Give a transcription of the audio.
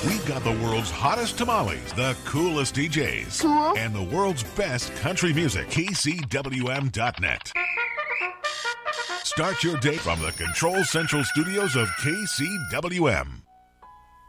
We've got the world's hottest tamales, the coolest DJs, Cool. and the world's best country music. KCWM.net. Start your day from the Control Central studios of KCWM.